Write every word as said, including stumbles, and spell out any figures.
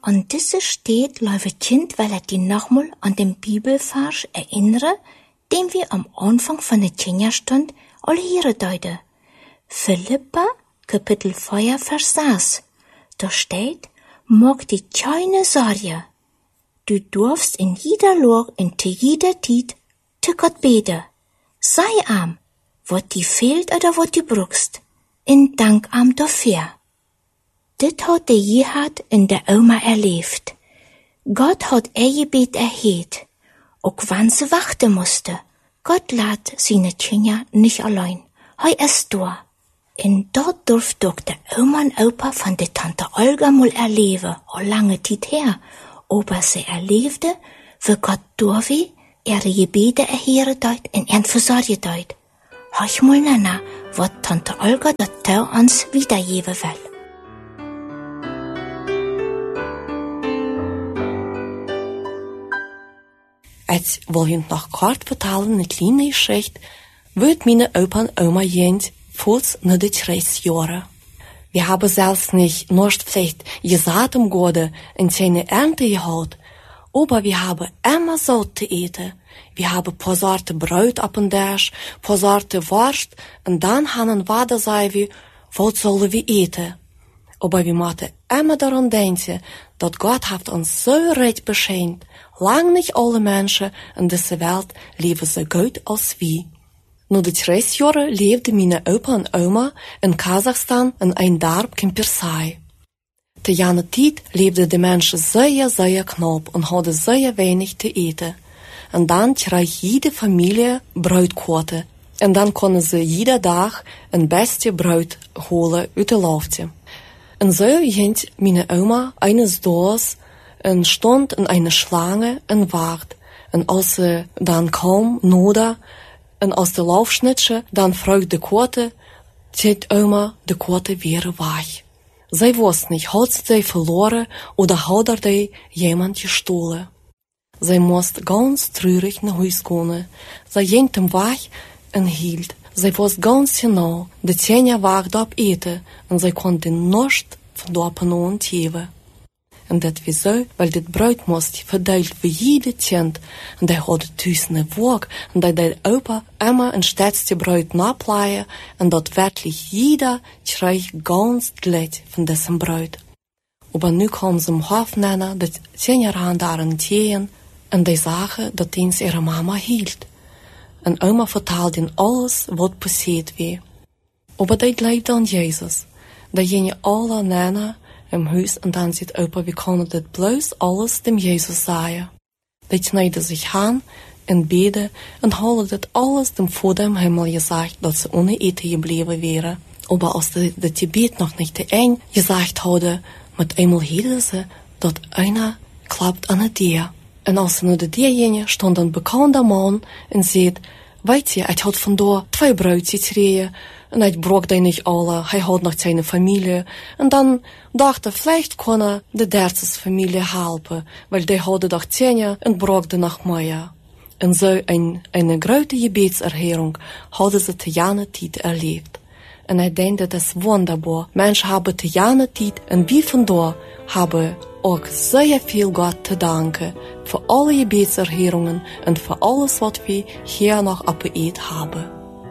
An diese steht läuft Kind, weil er die nochmal an den Bibelvers erinnere, den wir am Anfang von der Tjenjastund all hier deuten. Philippa, Kapitel vier, Vers sechs. Da steht, mag die keine Sorge. Du darfst in jeder Lage und zu jeder Zeit zu Gott beten. Sei arm, was dir fehlt oder was du brauchst, in Dank arm dafür. Das hat der Jehad in der Oma erlebt. Gott hat ihr Gebet erhört, auch wenn sie warten musste. Gott lässt seine Kinder nicht allein. Er ist da. Und dort durfte auch der Oma und Opa von der Tante Olga mal erleben, auch lange Zeit her. Aber sie erlebte, wie Gott durch ihre Gebete erhören deut und ihren versorgen deut. Hör mal nach, was Tante Olga dort uns wiedergeben will. Ik wil je nog kort vertellen een kleine geschichte, wat mijn opa en oma jent voels na de Reisjahre. Wir haben selbst nicht nur vielleicht gesagt im Gode in seine Ernte gehaut, aber wir haben immer so zu eten. Wir haben paar Sorte Brot ab und Dash, paar Sorte Wurst, und dann haben wir da sei wir, was sollen wir eten? Aber wir müssen immer daran denken, dass Gott hat uns so recht beschenkt. Lang nicht alle Menschen in dieser Welt leben so gut als wir. Na de Reisjahre leefde mijn opa en oma in Kasachstan in een dorp in Persai. Te jene tijd leefden de mensen zeer, zeer knap en hadden zeer weinig te eten. En dan kreeg jede familie bruidkoten. En dan konden ze iedere dag een beste bruid holen uit de loftje. En zo ging mijn oma eines dags en stond in eine Schlange en wacht. En als ze dan kwam, noda, en als de laufschnitje dan vroeg de kote, zet oma de kote weer weg. Zij wist niet, had ze die verloren oder had er die jemand gestohlen. Zij moest ganz treurig naar huis komen. Zij ging hem weg en hield. Zij wist ganz genau, de tjenja wacht op eten en zij kon den nichts van de openoen geven. En dat wieso, weil dit bruid moest verdeeld voor jede kind. En die had thuis een woog. En die deed opa immer een steeds bruid napleien. En dat werkelijk jeder kreeg ganz gleich van dessen bruid. Aber nu kwam ze hem hof nennen, dat tien jaar aan daarin tegen. En die zagen dat eens ihre mama hield. En oma vertelde alles wat passiert was. Aber die leefde aan Jezus. Die gingen alle nennen im huis en dan zit opa, wie konden dit bloos alles dem Jezus zeggen. Die snijden zich aan en beden en hadden dit alles dem Vater im Himmel gesagt, dat ze ohne eten gebleven wären. Aber als de, de Gebet noch nicht te eng gesagt hadden, met eenmaal hielden ze dat einer klappt aan het dier. En als ze naar de dier gingen, stond een bekende man en zei, weet je, hij had vandaar twee bruidjes gereden. En hij brok die niet alle, hij had nog zijn familie. En dan dacht hij, vielleicht kon hij de derde familie helpen, weil die hadden nog tien en brokte nog meer. En zo een, een grote gebetserhörung hadden ze te jene tijd erlebt. En hij denkt, dat is wunderbar. Menschen hebben te jene tijd en wie vandaar hebben ook zeer veel Gott te danken voor alle gebetserhörungen en voor alles wat we hier nog op het hebben.